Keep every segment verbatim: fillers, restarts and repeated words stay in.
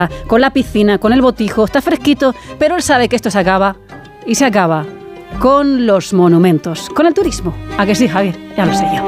con la piscina, con el botijo, está fresquito, pero él sabe que esto se acaba y se acaba con los monumentos, con el turismo. ¿A que sí, Javier? Ya lo sé yo.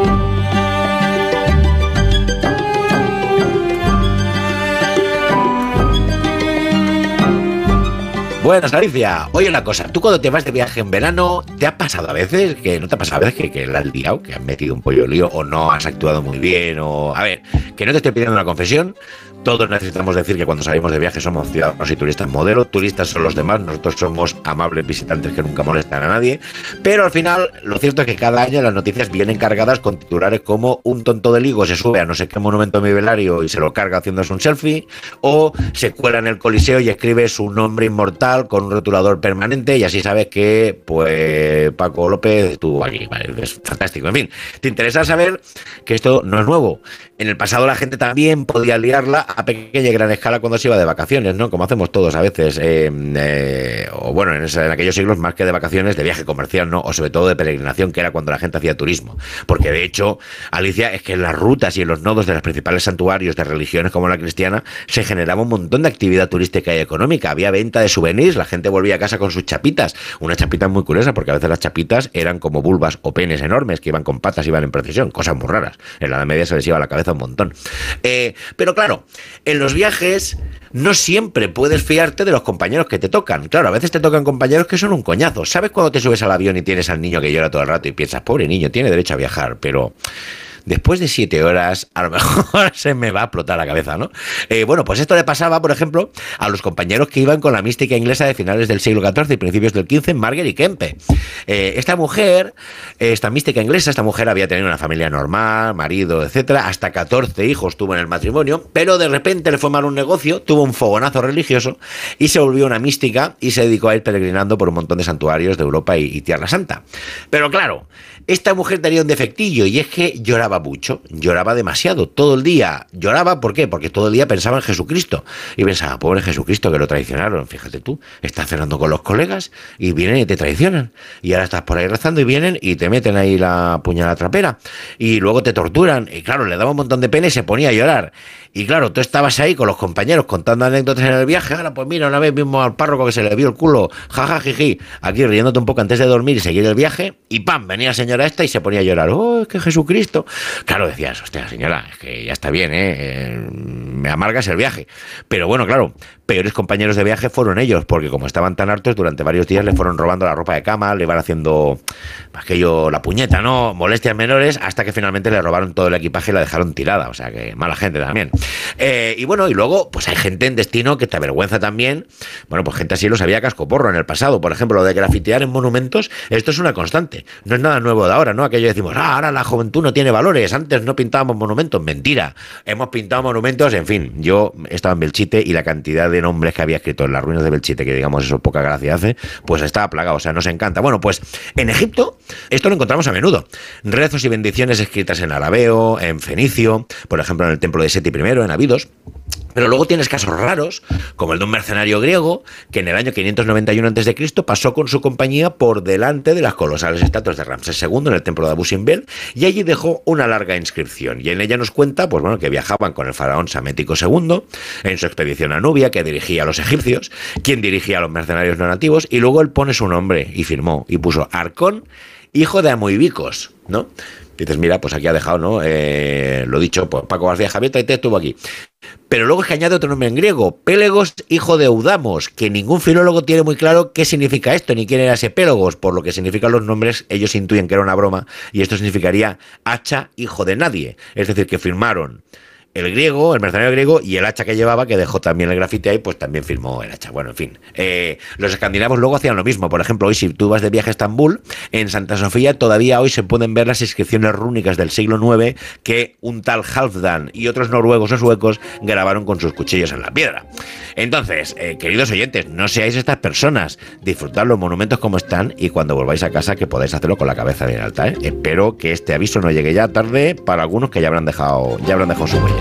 Buenas, Alicia. Oye, una cosa, tú cuando te vas de viaje en verano, ¿te ha pasado a veces que no te ha pasado a veces que, que la has liado, que has metido un pollo lío o no has actuado muy bien? O a ver, que no te estoy pidiendo una confesión. Todos necesitamos decir que cuando salimos de viaje somos ciudadanos y turistas modelo. Turistas son los demás, nosotros somos amables visitantes que nunca molestan a nadie. Pero al final, lo cierto es que cada año las noticias vienen cargadas con titulares como un tonto de Ligo se sube a no sé qué monumento milenario y se lo carga haciéndose un selfie, o se cuela en el Coliseo y escribe su nombre inmortal con un rotulador permanente, y así sabes que, pues, Paco López estuvo aquí. Vale, es fantástico. En fin, te interesa saber que esto no es nuevo. En el pasado la gente también podía liarla a pequeña y gran escala cuando se iba de vacaciones, ¿no? Como hacemos todos a veces, eh, eh, o bueno, en, ese, en aquellos siglos más que de vacaciones, de viaje comercial, ¿no? O sobre todo de peregrinación, que era cuando la gente hacía turismo. Porque de hecho, Alicia, es que en las rutas y en los nodos de los principales santuarios de religiones como la cristiana se generaba un montón de actividad turística y económica. Había venta de souvenirs, la gente volvía a casa con sus chapitas. Una chapita muy curiosa, porque a veces las chapitas eran como vulvas o penes enormes que iban con patas y iban en procesión, cosas muy raras. En la Edad Media se les iba a la cabeza un montón. Eh, pero claro, en los viajes no siempre puedes fiarte de los compañeros que te tocan. Claro, a veces te tocan compañeros que son un coñazo. ¿Sabes cuando te subes al avión y tienes al niño que llora todo el rato y piensas, pobre niño, tiene derecho a viajar, pero después de siete horas, a lo mejor se me va a explotar la cabeza, ¿no? Eh, bueno, pues esto le pasaba, por ejemplo, a los compañeros que iban con la mística inglesa de finales del siglo catorce y principios del quince, Margaret Kempe. Eh, esta mujer, esta mística inglesa, esta mujer había tenido una familia normal, marido, etcétera, hasta catorce hijos tuvo en el matrimonio, pero de repente le fue mal un negocio, tuvo un fogonazo religioso y se volvió una mística y se dedicó a ir peregrinando por un montón de santuarios de Europa y, y Tierra Santa. Pero claro, esta mujer tenía un defectillo, y es que lloraba mucho, lloraba demasiado, todo el día. Lloraba, ¿por qué? Porque todo el día pensaba en Jesucristo. Y pensaba, pobre Jesucristo, que lo traicionaron. Fíjate tú, estás cenando con los colegas y vienen y te traicionan. Y ahora estás por ahí rezando y vienen y te meten ahí la puñalada trapera. Y luego te torturan. Y claro, le daba un montón de pena y se ponía a llorar. Y claro, tú estabas ahí con los compañeros contando anécdotas en el viaje. Ahora, pues mira, una vez mismo al párroco que se le vio el culo, jaja, jiji, aquí riéndote un poco antes de dormir y seguir el viaje. Y pam, venía la señora esta y se ponía a llorar. Oh, es que Jesucristo. Claro, decías, hostia, señora, es que ya está bien, ¿eh? eh me amargas el viaje. Pero bueno, claro, peores compañeros de viaje fueron ellos, porque como estaban tan hartos, durante varios días le fueron robando la ropa de cama, le iban haciendo aquello, la puñeta, ¿no? Molestias menores, hasta que finalmente le robaron todo el equipaje y la dejaron tirada. O sea que mala gente también. Eh, y bueno, y luego, pues hay gente en destino que te avergüenza también. Bueno, pues gente así lo sabía cascoporro en el pasado. Por ejemplo, lo de grafitear en monumentos, esto es una constante. No es nada nuevo de ahora, ¿no? Aquello decimos, ah, ahora la juventud no tiene valores, antes no pintábamos monumentos. Mentira, hemos pintado monumentos, en fin. Yo estaba en Belchite y la cantidad de nombres que había escrito en las ruinas de Belchite, que digamos eso poca gracia hace, pues estaba plagado, o sea, nos encanta. Bueno, pues en Egipto esto lo encontramos a menudo. Rezos y bendiciones escritas en arameo, en fenicio, por ejemplo en el templo de Seti primero, en Abidos. Pero luego tienes casos raros, como el de un mercenario griego que en el año quinientos noventa y uno antes de Cristo pasó con su compañía por delante de las colosales estatuas de Ramsés segundo en el templo de Abu Simbel, y allí dejó una larga inscripción. Y en ella nos cuenta, pues bueno, que viajaban con el faraón Psamético segundo en su expedición a Nubia, que dirigía a los egipcios, quien dirigía a los mercenarios no nativos, y luego él pone su nombre y firmó y puso Arcón, hijo de Amoibicos, ¿no? Dices, mira, pues aquí ha dejado, ¿no? Eh, lo dicho, pues Paco García Javier te estuvo aquí. Pero luego es que añade otro nombre en griego, Pélegos, hijo de Eudamos, que ningún filólogo tiene muy claro qué significa esto, ni quién era ese Pélegos. Por lo que significan los nombres, ellos intuyen que era una broma, y esto significaría hacha, hijo de nadie. Es decir, que firmaron el griego, el mercenario griego, y el hacha que llevaba, que dejó también el grafite ahí, pues también firmó el hacha. Bueno, en fin. Eh, los escandinavos luego hacían lo mismo. Por ejemplo, hoy si tú vas de viaje a Estambul, en Santa Sofía todavía hoy se pueden ver las inscripciones rúnicas del siglo noveno que un tal Halfdan y otros noruegos o suecos grabaron con sus cuchillos en la piedra. Entonces, eh, queridos oyentes, no seáis estas personas. Disfrutad los monumentos como están, y cuando volváis a casa que podáis hacerlo con la cabeza bien alta, ¿eh? Espero que este aviso no llegue ya tarde para algunos que ya habrán dejado, ya habrán dejado su huella.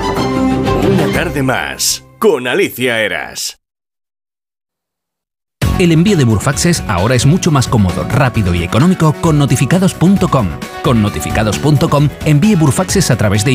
Una tarde más con Alicia Eras. El envío de Burofaxes ahora es mucho más cómodo, rápido y económico con notificados punto com. Con notificados punto com envíe Burofaxes a través de